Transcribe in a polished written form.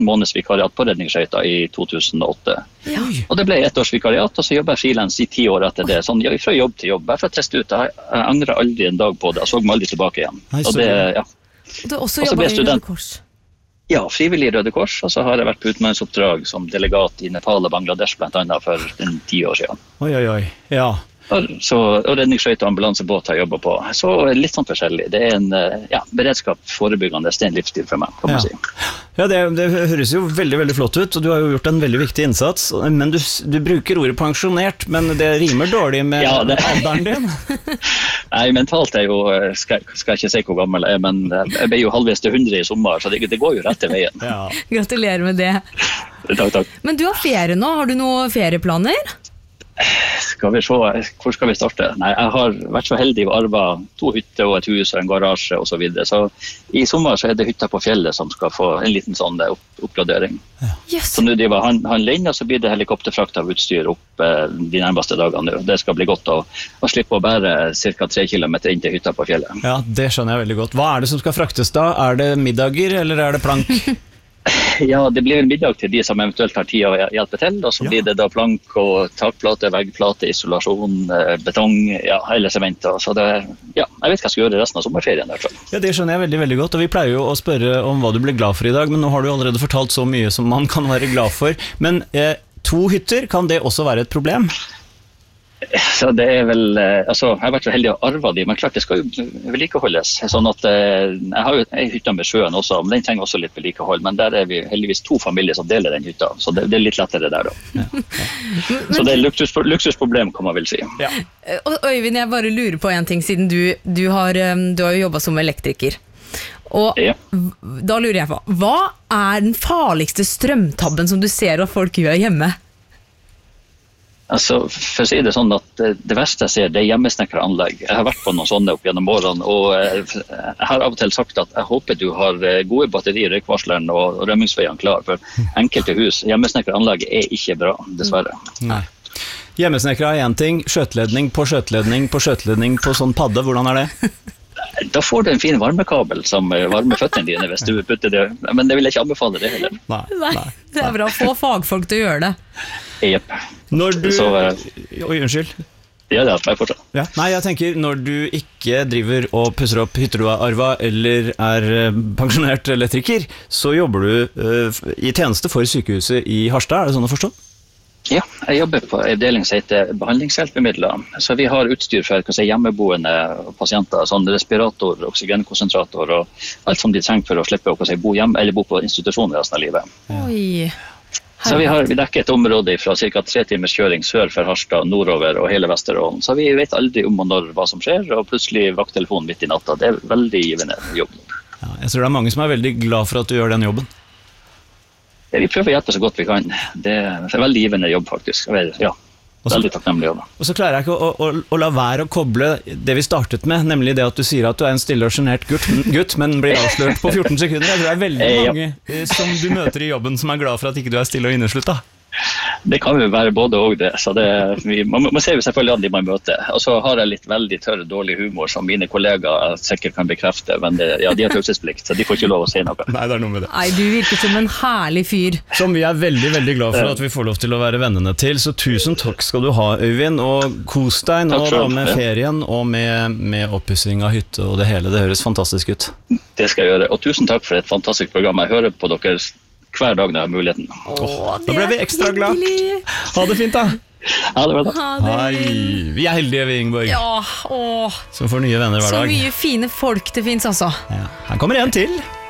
månedsvikariat på redningsskøyta i 2008. Ja. Og det ble 1 års vikariat, og så jobbet jeg freelance i 10 år etter det. Sånn, fra jobb til jobb, bare for å teste ut. Jeg angret aldri en dag på det, og så meg aldri tilbake igjen. Nei, Og det, ja. Du har også Og så jobbet ble i Røde student. Kors. Ja, frivillig i Røde Kors, og så har jeg vært på utenlandsoppdrag som delegat i Nepal og Bangladesh blant annet for 10 år siden. Oi, ja. Og redningsskøyte og ambulansebåt har jeg jobbet på. Så litt sånn forskjellig. Det er en beredskap forebyggende, det er en livsstil for meg, kan man si. Ja, det høres jo veldig, veldig flott ut, og du har jo gjort en veldig viktig innsats, men du bruker ordet pensjonert, men det rimer dårlig med alderen din. Nei, mentalt er jo, skal jeg ikke si hvor gammel jeg er, men jeg ble jo halvveis til 100 i sommer, så det går jo rett til veien. Ja. Gratulerer med det. Takk. Men du har ferie nå, har du noen ferieplaner? Skal vi se, hvor skal vi starte? Nei, jeg har vært så heldig å arve 2 hytter og et hus og en garasje og så videre. Så i sommer så er det hytta på fjellet som skal få en liten sånn oppgradering. Ja. Yes. Så nå driver han inn, og så blir det helikopterfrakt av utstyr opp de nærmeste dagene nå. Det skal bli godt å slippe å bære ca. 3 kilometer inn til hytta på fjellet. Ja, det skjønner jeg veldig godt. Hva er det som skal fraktes da? Er det middager, eller er det plank? Ja, det blir en middag til de som eventuelt har tid å hjelpe til, og så blir det da plank og takplate, veggplate, isolasjon, betong, hele sementer. Så det, jeg vet hva jeg skal gjøre resten av sommerferien. Ja, det skjønner jeg veldig, veldig godt, og vi pleier jo å spørre om hva du blir glad for i dag, men nå har du allerede fortalt så mye som man kan være glad for. Men 2 hytter, kan det også være et problem? Så det er vel, jeg har vært så heldig å arve de, men klart det skal jo vedlikeholdes. Sånn at jeg har jo en hytte med sjøen også, men den trenger også litt vedlikehold. Men der er vi heldigvis 2 familier som deler den hytta, så det er litt lettere der da. Ja. Så det er luksusproblem, kan man vel si. Ja. Og Øyvind, jeg bare lurer på en ting, siden du har jo jobbet som elektriker. Og da lurer jeg på, hva er den farligste strømtabben som du ser at folk gjør hjemme? Altså, for å si det sånn at det verste jeg ser, det er hjemmesnekret anlegg. Jeg har vært på noen sånne opp gjennom årene, og jeg har av og til sagt at jeg håper du har gode batterier, røykvarsleren og rømmingsveiene klar, for enkelte hus, hjemmesnekret anlegg er ikke bra, dessverre. Nei. Hjemmesnekret er en ting, skjøteledning på sånn padde, hvordan er det? Da får du en fin varmekabel som varmer føttene dine hvis du putter det, men det vil jeg ikke anbefale det heller. Nei, det er bra, få fagfolk til å gjøre det. Jepp. Når du... unnskyld. Ja, jeg fortsatt. Ja. Nei, jeg tenker, når du ikke driver og pusser opp hytter du har arva, eller er pensjonert elektriker, så jobber du i tjeneste for sykehuset i Harstad, er det sånn å forstå? Ja, jeg jobber på en avdeling som heter behandlingshjelpemidler. Så vi har utstyr for hjemmeboende pasienter, sånn respirator, oksygenkonsentrator og alt som de trenger for å slippe å bo hjemme eller bo på institusjon resten av livet. Oi. Så vi dekker et område fra ca. 3 timers kjøring sør for Harstad, nordover og hele Vesterålen. Så vi vet aldri om og når hva som skjer, og plutselig vakttelefonen midt i natta. Det er veldig givende jobb. Ja, jeg tror det er mange som er veldig glad for at du gjør den jobben. Vi prøver å hjelpe så godt vi kan. Det er en veldig givende jobb faktisk. Ja, veldig takknemlig jobb. Og så klarer jeg ikke å la være å koble det vi startet med, nemlig det at du sier at du er en stille og genert gutt, men blir avslørt på 14 sekunder. Jeg tror det er veldig mange som du møter i jobben som er glad for at ikke du er stille og inneslutt da. Det kan jo være både og det, så man må se selvfølgelig an de man møter. Og så har jeg litt veldig tørr, dårlig humor som mine kollegaer sikkert kan bekrefte, men de har taushetsplikt, så de får ikke lov å si noe. Nei, det er noe med det. Nei, du virker som en herlig fyr. Som vi er veldig, veldig glad for at vi får lov til å være vennene til, så tusen takk skal du ha, Øyvind, og kos deg nå da med ferien og med oppussing av hytte og det hele. Det høres fantastisk ut. Det skal jeg gjøre, og tusen takk for et fantastisk program. Jeg hører på dere hver dag når jeg har muligheten. Da ble vi ekstra glad. Ha det fint da. Ha det bra da. Hei, vi er heldige ved Ingeborg. Ja, som får nye venner hver dag. Så mye fine folk det finnes altså. Ja. Her kommer en til.